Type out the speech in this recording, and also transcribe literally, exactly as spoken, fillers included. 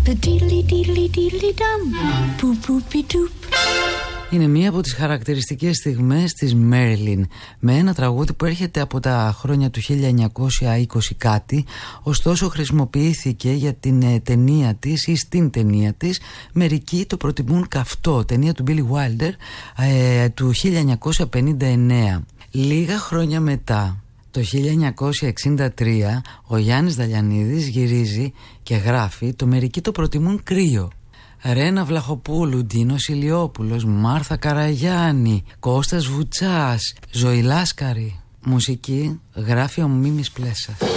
Είναι μία από τις χαρακτηριστικές στιγμές της Μέριλιν, με ένα τραγούδι που έρχεται από τα χρόνια του χίλια εννιακόσια είκοσι κάτι, ωστόσο χρησιμοποιήθηκε για την ε, ταινία της ή στην ταινία της. Μερικοί το προτιμούν καυτό, ταινία του Billy Wilder ε, του χίλια εννιακόσια πενήντα εννέα. Λίγα χρόνια μετά, το χίλια εννιακόσια εξήντα τρία, ο Γιάννης Δαλιανίδης γυρίζει και γράφει το «Μερικοί το προτιμούν κρύο». Ρένα Βλαχοπούλου, Ντίνος Ηλιόπουλος, Μάρθα Καραγιάννη, Κώστας Βουτσάς, Ζωή Λάσκαρη. Μουσική γράφει ο Μίμης Πλέσας.